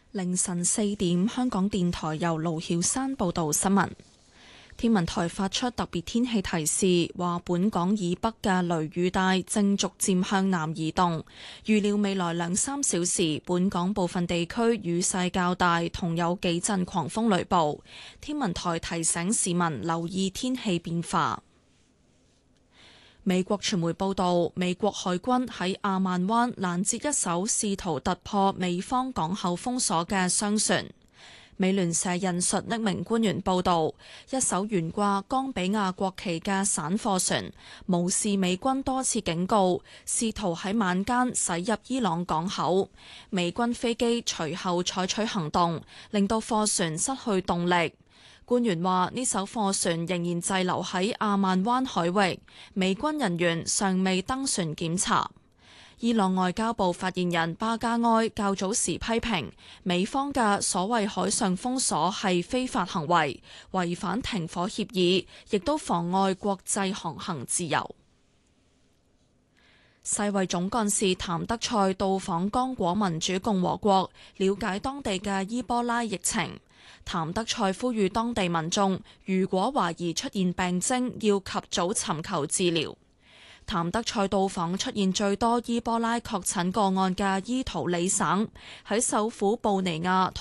凌晨4點，香港電台由盧曉山報道新聞。天文台發出特別天氣提示，話本港以北嘅雷雨帶正逐漸向南移動，預料未來2-3小時，本港部分地區雨勢較大，同有幾陣狂風雷暴。天文台提醒市民留意天氣變化。美國傳媒報道，美國海軍喺亞曼灣攔截一艘試圖突破美方港口封鎖嘅商船。美聯社引述匿名官員報道，一艘懸掛岡比亞國旗嘅散貨船無視美軍多次警告，試圖喺晚間駛入伊朗港口。美軍飛機隨後採取行動，令到貨船失去動力。官員話：呢艘貨船仍然滯留喺亞曼灣海域，美軍人員尚未登船檢查。伊朗外交部發言人巴加埃較早時批評美方嘅所謂海上封鎖係非法行為，違反停火協議，亦都妨礙國際航行自由。世衛總幹事譚德塞到訪剛果民主共和國，了解當地嘅伊波拉疫情。譚德塞呼籲當地民眾，如果懷疑出現病徵，要及早尋求治療。譚德塞到訪出現最多伊波拉確診個案嘅伊圖里省，喺首府布尼亞